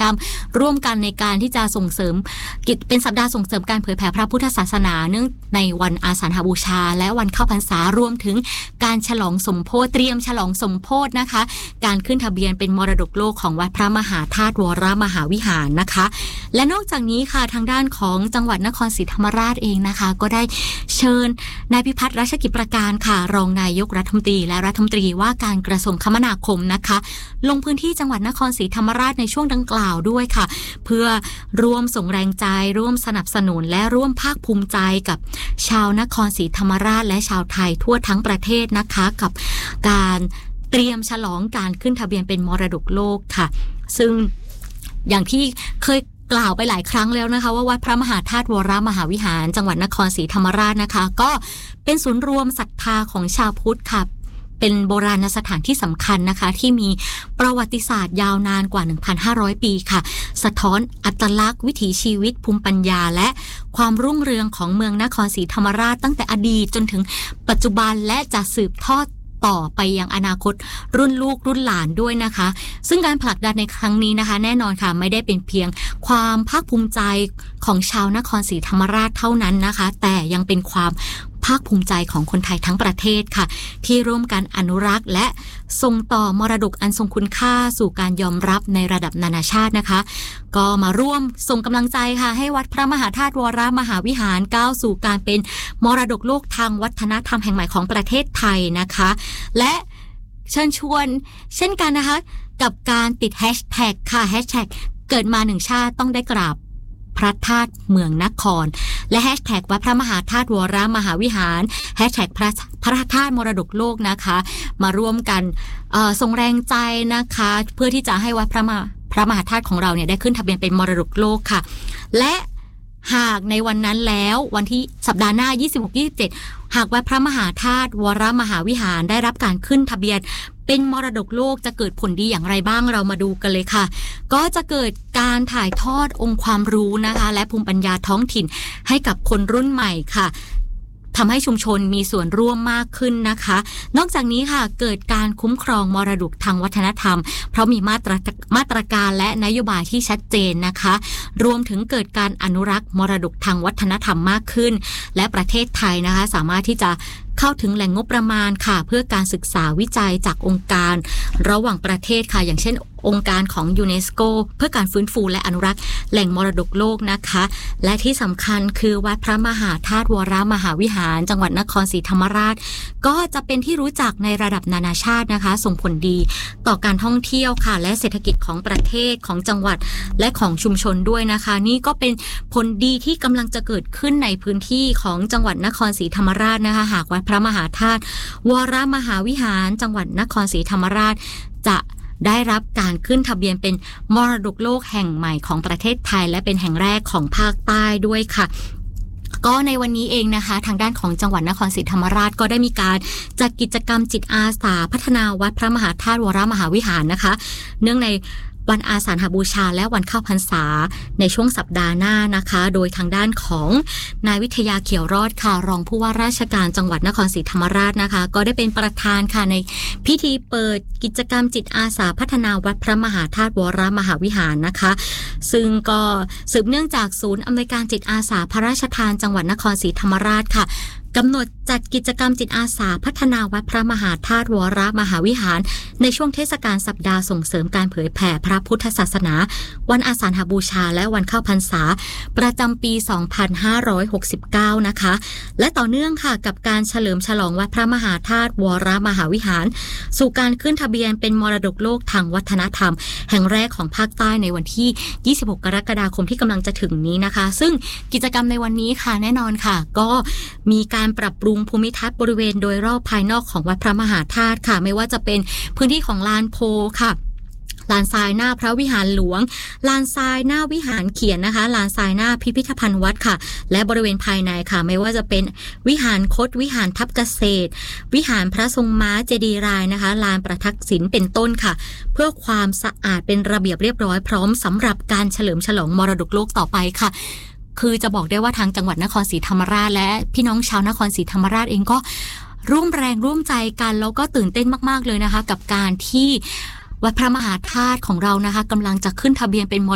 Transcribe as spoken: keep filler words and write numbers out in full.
รรมร่วมกันในการที่จะส่งเสริมกิจเป็นสัปดาห์ส่งเสริมการเผยแผ่พระพุทธศาสนาเนื่องในวันอาสาฬหบูชาและวันเข้าพรรษารวมถึงการฉลองสมโภชเตรียมฉลองสมโภชนะคะการขึ้นทะเบียนเป็นมรดกโลกของวัดพระมหาธาตุวรมหาวิหารนะคะและนอกจากนี้ค่ะทางด้านของจังหวัดนครศรีธรรมราชเองนะคะก็ได้เชิญนายพิพัฒน์รัชกิจประการค่ะรองนายกรัฐมนตรีและรัฐมนตรีว่าการกระทรวงคมนาคมนะคะลงพื้นที่จังหวัดนครศรีธรรมราชในช่วงดังกล่าวด้วยค่ะเพื่อร่วมส่งแรงใจร่วมสนับสนุนและร่วมภาคภูมิใจกับชาวนครศรีธรรมราชและชาวไทยทั่วทั้งประเทศนะคะกับการเตรียมฉลองการขึ้นทะเบียนเป็นมรดกโลกค่ะซึ่งอย่างที่เคยกล่าวไปหลายครั้งแล้วนะคะว่าวัดพระมหาธาตุวรมหาวิหารจังหวัดนครศรีธรรมราชนะคะก็เป็นศูนย์รวมศรัทธาของชาวพุทธค่ะเป็นโบราณสถานที่สำคัญนะคะที่มีประวัติศาสตร์ยาวนานกว่า หนึ่งพันห้าร้อย ปีค่ะสะท้อนอัตลักษณ์วิถีชีวิตภูมิปัญญาและความรุ่งเรืองของเมืองนครศรีธรรมราชตั้งแต่อดีตจนถึงปัจจุบันและจะสืบทอดต่อไปยังอนาคตรุ่นลูกรุ่นหลานด้วยนะคะซึ่งการผลักดันในครั้งนี้นะคะแน่นอนค่ะไม่ได้เป็นเพียงความภาคภูมิใจของชาวนครศรีธรรมราชเท่านั้นนะคะแต่ยังเป็นความภาคภูมิใจของคนไทยทั้งประเทศค่ะที่ร่วมกันอนุรักษ์และส่งต่อมรดกอันทรงคุณค่าสู่การยอมรับในระดับนานาชาตินะคะก็มาร่วมส่งกำลังใจค่ะให้วัดพระมหาธาตุวรมหาวิหารก้าวสู่การเป็นมรดกโลกทางวัฒนธรรมแห่งใหม่ของประเทศไทยนะคะและเชิญชวนเช่นกันนะคะกับการติดแฮชแท็กค่ะแฮชแท็กเกิดมาหนึ่งชาติต้องได้กราบพระธาตุเมืองนครและแฮชแท็กวัดพระมหาธาตุวรมหาวิหารแฮชแท็กพระพระธาตุมรดกโลกนะคะมาร่วมกันส่งแรงใจนะคะเพื่อที่จะให้วัดพระมหาพระมหาธาตุของเราเนี่ยได้ขึ้นทะเบียนเป็นมรดกโลกค่ะและหากในวันนั้นแล้ววันที่สัปดาห์หน้า ยี่สิบหก ยี่สิบเจ็ด หากวัดพระมหาธาตุวรมหาวิหารได้รับการขึ้นทะเบียนเป็นมรดกโลกจะเกิดผลดีอย่างไรบ้างเรามาดูกันเลยค่ะก็จะเกิดการถ่ายทอดองค์ความรู้นะคะและภูมิปัญญาท้องถิ่นให้กับคนรุ่นใหม่ค่ะทำให้ชุมชนมีส่วนร่วมมากขึ้นนะคะนอกจากนี้ค่ะเกิดการคุ้มครองมรดกทางวัฒนธรรมเพราะมีมาตรมาตรการและนโยบายที่ชัดเจนนะคะรวมถึงเกิดการอนุรักษ์มรดกทางวัฒนธรรมมากขึ้นและประเทศไทยนะคะสามารถที่จะเข้าถึงแหล่งงบประมาณค่ะเพื่อการศึกษาวิจัยจากองค์การระหว่างประเทศค่ะอย่างเช่นองค์การของยูเนสโกเพื่อการฟื้นฟูและอนุรักษ์แหล่งมรดกโลกนะคะและที่สำคัญคือวัดพระมหาธาตุวรมหาวิหารจังหวัดนครศรีธรรมราชก็จะเป็นที่รู้จักในระดับนานาชาตินะคะส่งผลดีต่อการท่องเที่ยวค่ะและเศรษฐกิจของประเทศของจังหวัดและของชุมชนด้วยนะคะนี่ก็เป็นผลดีที่กำลังจะเกิดขึ้นในพื้นที่ของจังหวัดนครศรีธรรมราชนะคะหากวัดพระมหาธาตุวรมหาวิหารจังหวัดนครศรีธรรมราชจะได้รับการขึ้นทะเบียนเป็นมรดกโลกแห่งใหม่ของประเทศไทยและเป็นแห่งแรกของภาคใต้ด้วยค่ะก็ในวันนี้เองนะคะทางด้านของจังหวัดนครศรีธรรมราชก็ได้มีการจัดกิจกรรมจิตอาสาพัฒนาวัดพระมหาธาตุวรมหาวิหารนะคะเนื่องในวันอาสาฬหบูชาและวันเข้าพรรษาในช่วงสัปดาห์หน้านะคะโดยทางด้านของนายวิทยาเขียวรอดค่ะรองผู้ว่าราชการจังหวัดนครศรีธรรมราชนะคะก็ได้เป็นประธานค่ะในพิธีเปิดกิจกรรมจิตอาสาพัฒนาวัดพระมหาธาตุวรมหาวิหารนะคะซึ่งก็สืบเนื่องจากศูนย์อำนวยการจิตอาสาพระราชทานจังหวัดนครศรีธรรมราชค่ะกำหนดจัดกิจกรรมจิตอาสาพัฒนาวัดพระมหาธาตุวรมหาวิหารในช่วงเทศกาลสัปดาห์ส่งเสริมการเผยแผ่พระพุทธศาสนาวันอาสาฬหบูชาและวันเข้าพรรษาประจำปีสองพันห้าร้อยหกสิบเก้านะคะและต่อเนื่องค่ะกับการเฉลิมฉลองวัดพระมหาธาตุวรมหาวิหารสู่การขึ้นทะเบียนเป็นมรดกโลกทางวัฒนธรรมแห่งแรกของภาคใต้ในวันที่ยี่สิบหกกรกฎาคมที่กำลังจะถึงนี้นะคะซึ่งกิจกรรมในวันนี้ค่ะแน่นอนค่ะก็มีการปรับปรุงภูมิทัศน์บริเวณโดยรอบภายนอกของวัดพระมหาธาตุค่ะไม่ว่าจะเป็นพื้นที่ของลานโพค่ะลานทรายหน้าพระวิหารหลวงลานทรายหน้าวิหารเขียนนะคะลานทรายหน้าพิพิธภัณฑ์วัดค่ะและบริเวณภายในค่ะไม่ว่าจะเป็นวิหารคดวิหารทับเกษตรวิหารพระทรงม้าเจดีย์รายนะคะลานประทักษิณเป็นต้นค่ะเพื่อความสะอาดเป็นระเบียบเรียบร้อยพร้อมสำหรับการเฉลิมฉลองมรดกโลกต่อไปค่ะคือจะบอกได้ว่าทางจังหวัดนครศรีธรรมราชและพี่น้องชาวนครศรีธรรมราชเองก็ร่วมแรงร่วมใจกันแล้วก็ตื่นเต้นมากๆเลยนะคะกับการที่วัดพระมหาธาตุของเรานะคะกำลังจะขึ้นทะเบียนเป็น